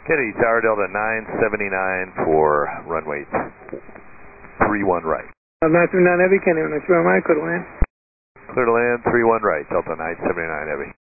Kennedy Tower, Delta 979 for runway 31 right. 939 Heavy, Kennedy, 1 Heavy, clear to land. Clear to land, 31 right, Delta 979 Heavy.